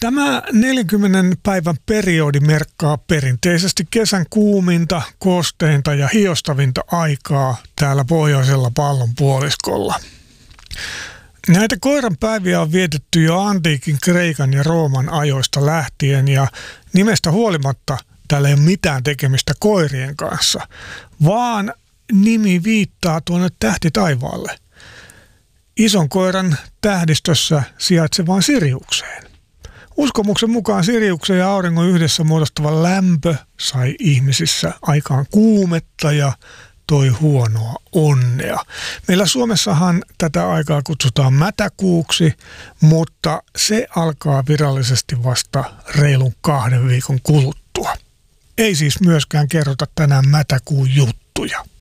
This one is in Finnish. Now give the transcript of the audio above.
Tämä 40 päivän periodi merkkaa perinteisesti kesän kuuminta, kosteinta ja hiostavinta aikaa täällä pohjoisella pallonpuoliskolla. Näitä koiran päiviä on vietetty jo antiikin Kreikan ja Rooman ajoista lähtien ja nimestä huolimatta täällä ei ole mitään tekemistä koirien kanssa, vaan nimi viittaa tuonne tähtitaivaalle. Ison koiran tähdistössä sijaitsevaan Siriukseen. Uskomuksen mukaan Siriuksen ja auringon yhdessä muodostava lämpö sai ihmisissä aikaan kuumetta ja toi huonoa onnea. Meillä Suomessahan tätä aikaa kutsutaan mätäkuuksi, mutta se alkaa virallisesti vasta reilun 2 viikon kuluttua. Ei siis myöskään kerrota tänään mätäkuun juttuja.